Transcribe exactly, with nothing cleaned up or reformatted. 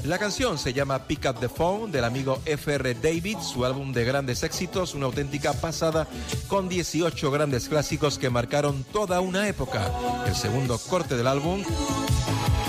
La canción se llama Pick Up the Phone del amigo F R David, su álbum de grandes éxitos, una auténtica pasada con dieciocho grandes clásicos que marcaron toda una época. El segundo corte del álbum